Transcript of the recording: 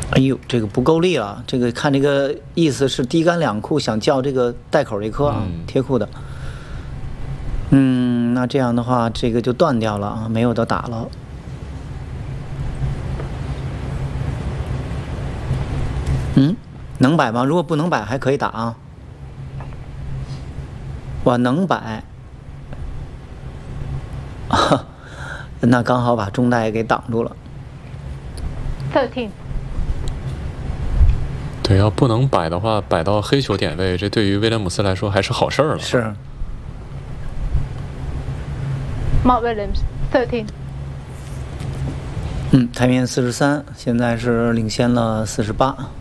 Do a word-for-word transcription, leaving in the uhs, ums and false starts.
哎呦，这个不够力了。这个看这个意思是低杆两库，想叫这个带口这颗啊， 嗯、 贴库的。嗯，那这样的话，这个就断掉了啊，没有得打了。嗯，能摆吗？如果不能摆，还可以打啊。我能摆，啊，那刚好把中带给挡住了。 thirteen。 对，要不能摆的话，摆到黑球点位，这对于威廉姆斯来说还是好事儿了。 是。 Mark Williams thirteen。 嗯，台面四十三，现在是领先了四十八。